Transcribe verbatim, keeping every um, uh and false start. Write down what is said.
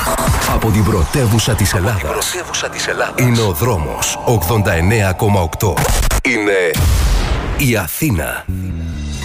Από την πρωτεύουσα της Ελλάδας. Είναι ο δρόμος ογδόντα εννέα κόμμα οκτώ. Είναι η Αθήνα.